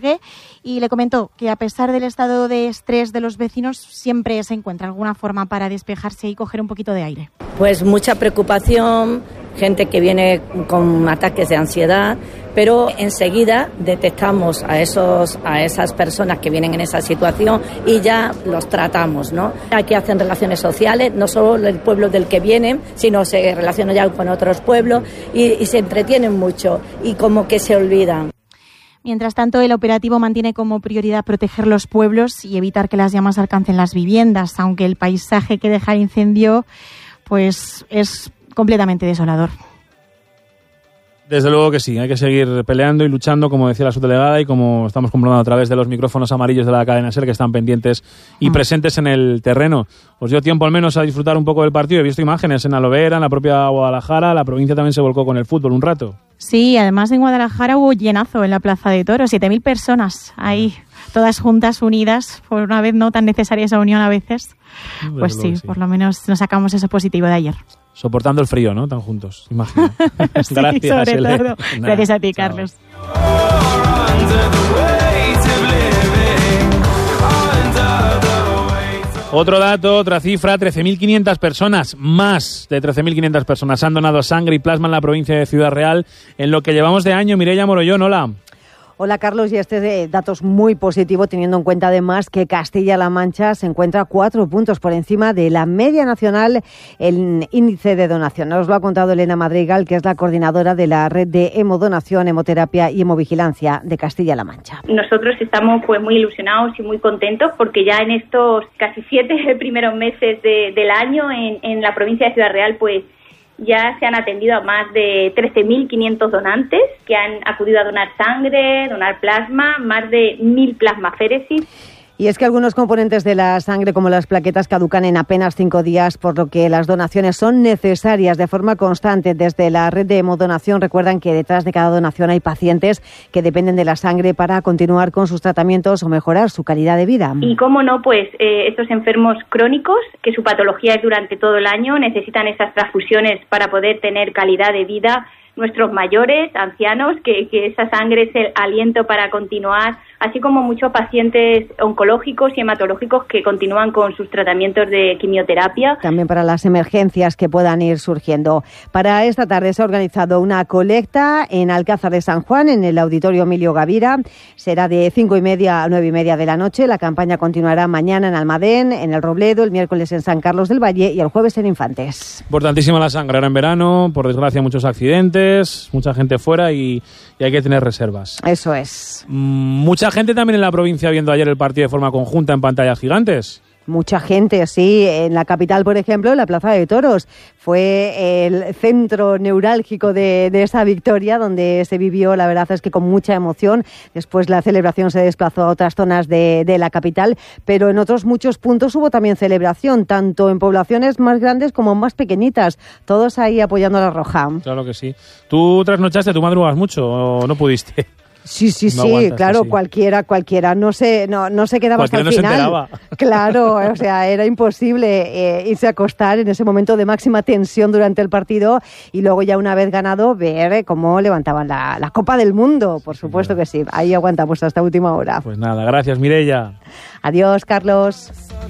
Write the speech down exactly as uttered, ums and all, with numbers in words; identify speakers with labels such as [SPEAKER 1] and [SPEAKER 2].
[SPEAKER 1] albergue y le comentó que a pesar del estado de estrés de los vecinos siempre se encuentra alguna forma para despejarse y coger un poquito de aire.
[SPEAKER 2] Pues mucha preocupación, gente que viene con ataques de ansiedad, pero enseguida detectamos a esos a esas personas que vienen en esa situación y ya los tratamos, ¿no? Aquí hacen relaciones sociales, no solo el pueblo del que vienen, sino se relacionan ya con otros pueblos y, y se entretienen mucho y como que se olvidan.
[SPEAKER 1] Mientras tanto, el operativo mantiene como prioridad proteger los pueblos y evitar que las llamas alcancen las viviendas, aunque el paisaje que deja el incendio pues es completamente desolador.
[SPEAKER 3] Desde luego que sí, hay que seguir peleando y luchando, como decía la subdelegada, y como estamos comprobando a través de los micrófonos amarillos de la cadena SER, que están pendientes y mm. presentes en el terreno. Os dio tiempo al menos a disfrutar un poco del partido. He visto imágenes en Alovera, en la propia Guadalajara. La provincia también se volcó con el fútbol un rato.
[SPEAKER 1] Sí, además en Guadalajara hubo llenazo en la Plaza de Toros, siete mil personas ahí, todas juntas, unidas, por una vez no tan necesaria esa unión a veces. Desde pues sí, sí, por lo menos nos sacamos eso positivo de ayer.
[SPEAKER 3] Soportando el frío, ¿no? Tan juntos, imagino.
[SPEAKER 1] Sí, gracias, sobre Ele. todo. Nada, gracias a ti, chao. Carlos.
[SPEAKER 3] Otro dato, otra cifra, trece mil quinientas personas, más de trece mil quinientas personas han donado sangre y plasma en la provincia de Ciudad Real en lo que llevamos de año. Mireia Morollón, hola.
[SPEAKER 4] Hola Carlos, y este de datos muy positivo teniendo en cuenta además que Castilla-La Mancha se encuentra cuatro puntos por encima de la media nacional en índice de donación. Nos lo ha contado Elena Madrigal, que es la coordinadora de la red de hemodonación, hemoterapia y hemovigilancia de Castilla-La Mancha.
[SPEAKER 5] Nosotros estamos pues muy ilusionados y muy contentos porque ya en estos casi siete primeros meses de, del año en, en la provincia de Ciudad Real pues ya se han atendido a más de trece mil quinientos donantes que han acudido a donar sangre, donar plasma, más de mil plasmaféresis.
[SPEAKER 4] Y es que algunos componentes de la sangre, como las plaquetas, caducan en apenas cinco días, por lo que las donaciones son necesarias de forma constante. Desde la red de hemodonación recuerdan que detrás de cada donación hay pacientes que dependen de la sangre para continuar con sus tratamientos o mejorar su calidad de vida.
[SPEAKER 5] Y cómo no, pues eh, estos enfermos crónicos, que su patología es durante todo el año, necesitan esas transfusiones para poder tener calidad de vida. Nuestros mayores, ancianos, que, que esa sangre es el aliento para continuar, así como muchos pacientes oncológicos y hematológicos que continúan con sus tratamientos de quimioterapia.
[SPEAKER 4] También para las emergencias que puedan ir surgiendo. Para esta tarde se ha organizado una colecta en Alcázar de San Juan, en el Auditorio Emilio Gavira. Será de cinco y media a nueve y media de la noche. La campaña continuará mañana en Almadén, en El Robledo, el miércoles en San Carlos del Valle y el jueves en Infantes.
[SPEAKER 3] Importantísima la sangre ahora en verano, por desgracia muchos accidentes, mucha gente fuera y, y hay que tener reservas.
[SPEAKER 4] Eso es.
[SPEAKER 3] Mucha gente también en la provincia viendo ayer el partido de forma conjunta en pantallas gigantes.
[SPEAKER 4] Mucha gente, sí. En la capital, por ejemplo, en la Plaza de Toros, fue el centro neurálgico de, de esa victoria, donde se vivió, la verdad es que con mucha emoción. Después la celebración se desplazó a otras zonas de, de la capital, pero en otros muchos puntos hubo también celebración, tanto en poblaciones más grandes como más pequeñitas. Todos ahí apoyando a la Roja.
[SPEAKER 3] Claro que sí. ¿Tú trasnochaste, tú madrugas mucho o no pudiste?
[SPEAKER 4] Sí, sí, no sí, claro, sí. cualquiera, cualquiera, no se, no, no se quedaba
[SPEAKER 3] cualquiera
[SPEAKER 4] hasta el
[SPEAKER 3] no
[SPEAKER 4] final.
[SPEAKER 3] Se enteraba.
[SPEAKER 4] Claro, o sea, era imposible eh, irse a acostar en ese momento de máxima tensión durante el partido y luego ya una vez ganado ver eh, cómo levantaban la, la Copa del Mundo, por supuesto sí, que sí, ahí aguantamos hasta última hora.
[SPEAKER 3] Pues nada, gracias Mireia.
[SPEAKER 4] Adiós, Carlos.